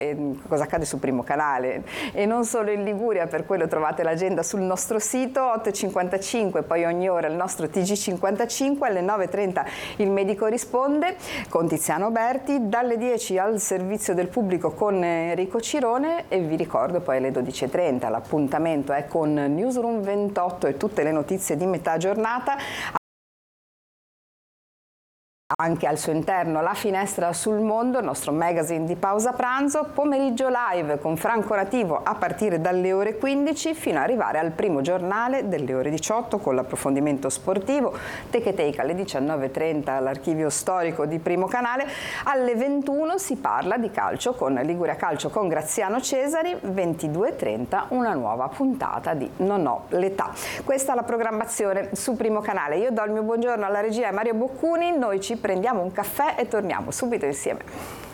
cosa accade sul Primo Canale e non solo in Liguria, per quello trovate l'agenda sul nostro sito. 8.55, poi ogni ora il nostro TG55, alle 9.30 il medico risponde con Tiziano Berti, dalle 10 al servizio del pubblico con Enrico Cirone, e vi ricordo poi alle 12.30 l'appuntamento è con Newsroom 28 e tutte le notizie di metà giornata. Anche al suo interno La Finestra sul Mondo, il nostro magazine di pausa pranzo, pomeriggio live con Franco Nativo a partire dalle ore 15 fino ad arrivare al primo giornale delle ore 18 con l'approfondimento sportivo, Take Take alle 19.30 all'archivio storico di Primo Canale, alle 21 si parla di calcio con Liguria Calcio con Graziano Cesari, 22.30 una nuova puntata di Non ho l'età. Questa è la programmazione su Primo Canale. Io do il mio buongiorno alla regia Mario Boccuni, noi ci prendiamo un caffè e torniamo subito insieme.